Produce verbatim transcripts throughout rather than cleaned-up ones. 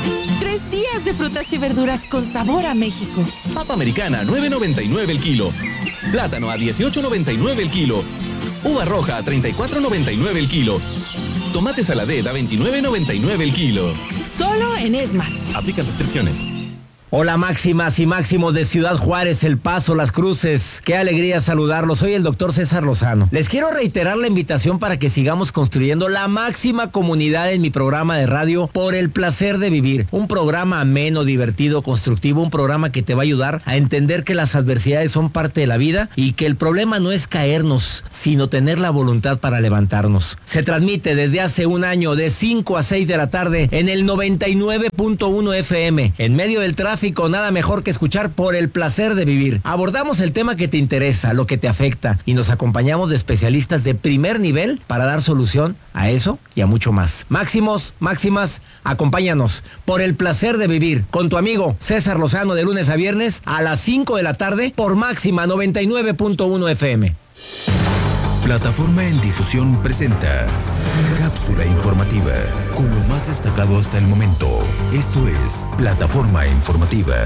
Tres días de frutas y verduras con sabor a México. Papa americana, nueve noventa y nueve el kilo. Plátano a dieciocho noventa y nueve el kilo. Uva roja a treinta y cuatro noventa y nueve el kilo. Tomate Saladet a veintinueve noventa y nueve el kilo. Solo en Esmar. Aplican restricciones. Hola máximas y máximos de Ciudad Juárez, El Paso, Las Cruces. Qué alegría saludarlos. Soy el doctor César Lozano. Les quiero reiterar la invitación para que sigamos construyendo la máxima comunidad en mi programa de radio Por el Placer de Vivir. Un programa ameno, divertido, constructivo, un programa que te va a ayudar a entender que las adversidades son parte de la vida y que el problema no es caernos, sino tener la voluntad para levantarnos. Se transmite desde hace un año de cinco a seis de la tarde en el noventa y nueve punto uno F M. En medio del tráfico, nada mejor que escuchar Por el Placer de Vivir. Abordamos el tema que te interesa, lo que te afecta, y nos acompañamos de especialistas de primer nivel para dar solución a eso y a mucho más. Máximos, máximas, acompáñanos. Por el Placer de Vivir, con tu amigo César Lozano, de lunes a viernes a las cinco de la tarde por Máxima noventa y nueve punto uno F M. Plataforma en Difusión presenta Cápsula Informativa, con lo más destacado hasta el momento. Esto es Plataforma Informativa.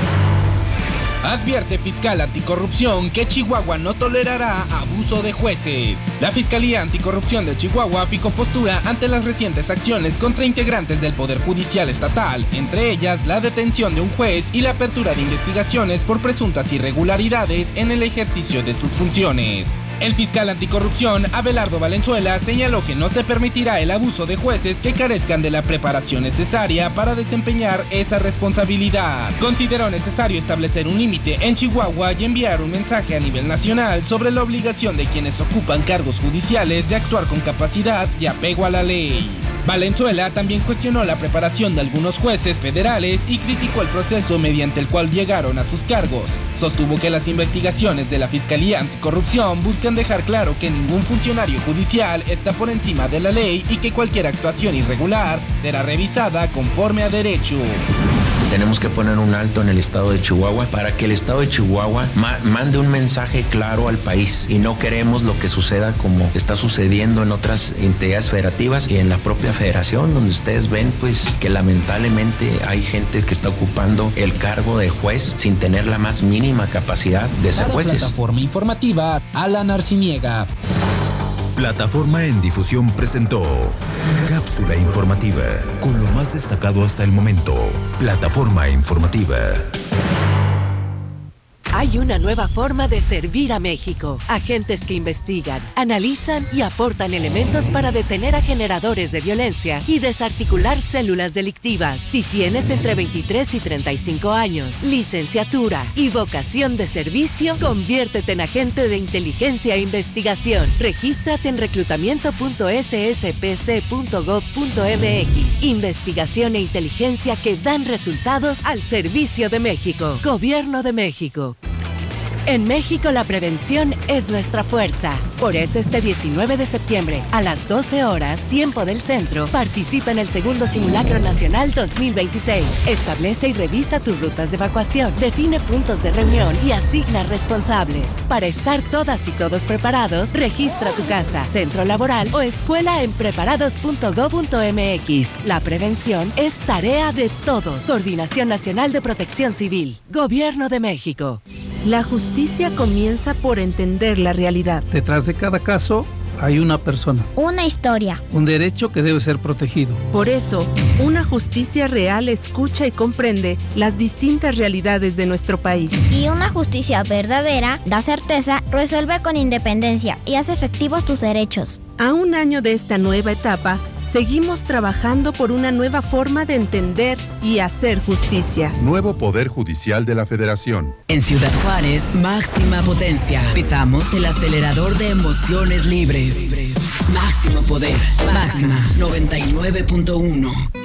Advierte Fiscal Anticorrupción que Chihuahua no tolerará abuso de jueces. La Fiscalía Anticorrupción de Chihuahua fijó postura ante las recientes acciones contra integrantes del Poder Judicial Estatal, entre ellas la detención de un juez y la apertura de investigaciones por presuntas irregularidades en el ejercicio de sus funciones. El fiscal anticorrupción, Abelardo Valenzuela, señaló que no se permitirá el abuso de jueces que carezcan de la preparación necesaria para desempeñar esa responsabilidad. Consideró necesario establecer un límite en Chihuahua y enviar un mensaje a nivel nacional sobre la obligación de quienes ocupan cargos judiciales de actuar con capacidad y apego a la ley. Valenzuela también cuestionó la preparación de algunos jueces federales y criticó el proceso mediante el cual llegaron a sus cargos. Sostuvo que las investigaciones de la Fiscalía Anticorrupción buscan dejar claro que ningún funcionario judicial está por encima de la ley y que cualquier actuación irregular será revisada conforme a derecho. Tenemos que poner un alto en el estado de Chihuahua para que el estado de Chihuahua ma- mande un mensaje claro al país, y no queremos lo que suceda como está sucediendo en otras entidades federativas y en la propia federación, donde ustedes ven pues que lamentablemente hay gente que está ocupando el cargo de juez sin tener la más mínima capacidad de ser Para jueces. Plataforma Informativa, Alan Arciniega. Plataforma en Difusión presentó Cápsula Informativa, con lo más destacado hasta el momento. Plataforma Informativa. Hay una nueva forma de servir a México. Agentes que investigan, analizan y aportan elementos para detener a generadores de violencia y desarticular células delictivas. Si tienes entre veintitrés y treinta y cinco años, licenciatura y vocación de servicio, conviértete en agente de inteligencia e investigación. Regístrate en reclutamiento punto s s p c punto gov punto m x. Investigación e inteligencia que dan resultados al servicio de México. Gobierno de México. En México la prevención es nuestra fuerza. Por eso este diecinueve de septiembre, a las doce horas, tiempo del centro, participa en el segundo Simulacro Nacional dos mil veintiséis. Establece y revisa tus rutas de evacuación, define puntos de reunión y asigna responsables. Para estar todas y todos preparados, registra tu casa, centro laboral o escuela en preparados punto gov punto m x. La prevención es tarea de todos. Coordinación Nacional de Protección Civil. Gobierno de México. La justicia comienza por entender la realidad. Detrás de cada caso hay una persona. Una historia. Un derecho que debe ser protegido. Por eso, una justicia real escucha y comprende las distintas realidades de nuestro país. Y una justicia verdadera da certeza, resuelve con independencia y hace efectivos tus derechos. A un año de esta nueva etapa, seguimos trabajando por una nueva forma de entender y hacer justicia. Nuevo Poder Judicial de la Federación. En Ciudad Juárez, máxima potencia. Pisamos el acelerador de emociones libres. Máximo poder. Máxima noventa y nueve punto uno.